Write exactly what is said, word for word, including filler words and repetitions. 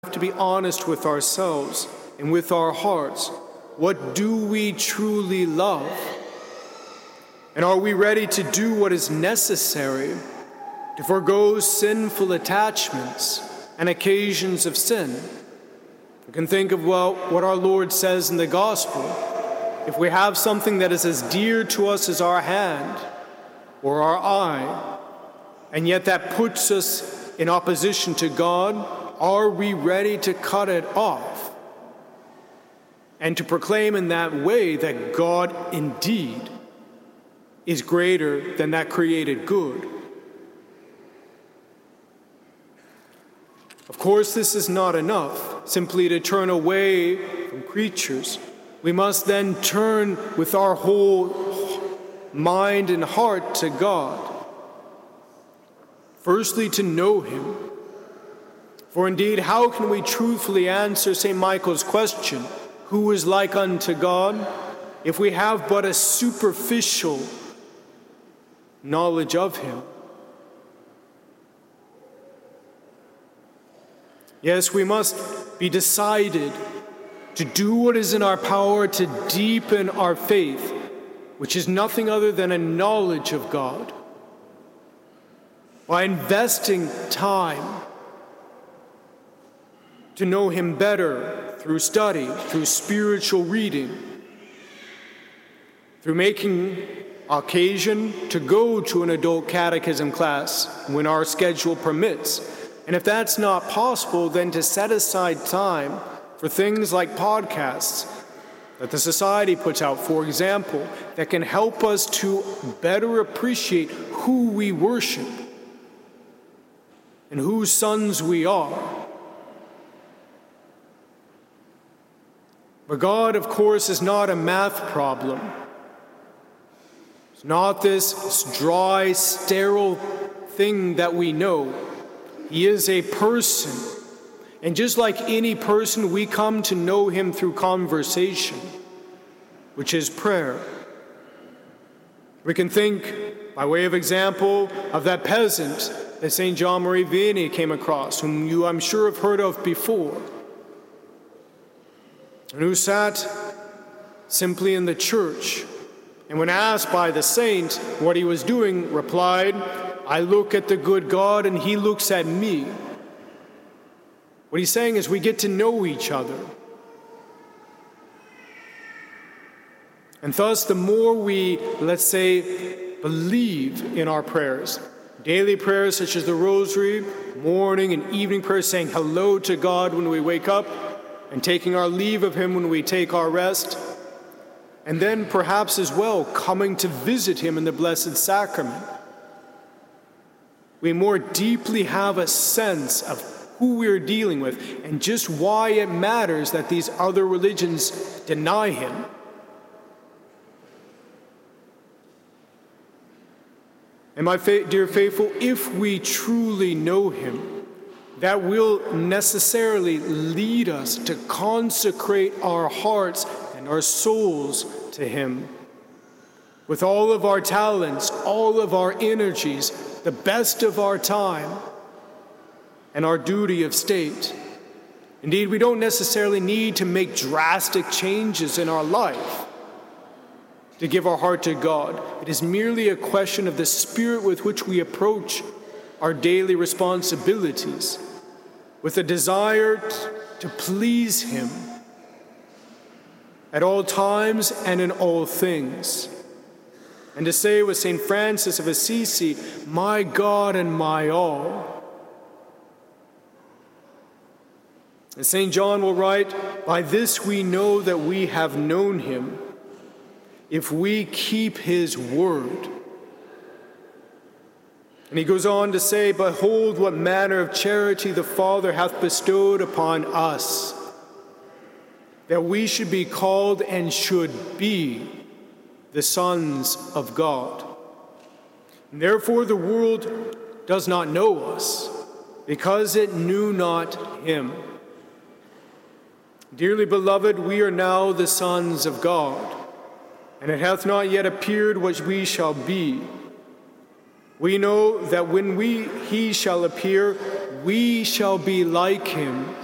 to be honest with ourselves and with our hearts. What do we truly love? And are we ready to do what is necessary to forego sinful attachments and occasions of sin? We can think of, well, what our Lord says in the gospel. If we have something that is as dear to us as our hand or our eye, and yet that puts us in opposition to God, are we ready to cut it off and to proclaim in that way that God indeed is greater than that created good? Of course, this is not enough, simply to turn away from creatures. We must then turn with our whole mind and heart to God. Firstly, to know Him. For indeed, how can we truthfully answer Saint Michael's question, who is like unto God, if we have but a superficial knowledge of Him? Yes, we must be decided to do what is in our power to deepen our faith, which is nothing other than a knowledge of God, by investing time to know Him better through study, through spiritual reading, through making occasion to go to an adult catechism class when our schedule permits. And if that's not possible, then to set aside time for things like podcasts that the Society puts out, for example, that can help us to better appreciate who we worship and whose sons we are. But God, of course, is not a math problem. It's not this dry, sterile thing that we know. He is a person. And just like any person, we come to know Him through conversation, which is prayer. We can think, by way of example, of that peasant that Saint John Marie Vianney came across, whom you, I'm sure, have heard of before, and who sat simply in the church, and when asked by the saint what he was doing, replied, "I look at the good God, and He looks at me." What he's saying is we get to know each other. And thus, the more we, let's say, believe in our prayers, daily prayers such as the Rosary, morning and evening prayers, saying hello to God when we wake up, and taking our leave of Him when we take our rest, and then perhaps as well coming to visit Him in the Blessed Sacrament, we more deeply have a sense of who we're dealing with and just why it matters that these other religions deny Him. And my fa- dear faithful, if we truly know Him, that will necessarily lead us to consecrate our hearts and our souls to Him. With all of our talents, all of our energies, the best of our time, and our duty of state. Indeed, we don't necessarily need to make drastic changes in our life to give our heart to God. It is merely a question of the spirit with which we approach our daily responsibilities, with a desire to please Him at all times and in all things. And to say with Saint Francis of Assisi, "My God and my all." And Saint John will write, "By this we know that we have known Him, if we keep His word." And he goes on to say, "Behold what manner of charity the Father hath bestowed upon us, that we should be called and should be the sons of God. And therefore the world does not know us, because it knew not Him. Dearly beloved, we are now the sons of God, and it hath not yet appeared what we shall be. We know that when we he shall appear, we shall be like Him,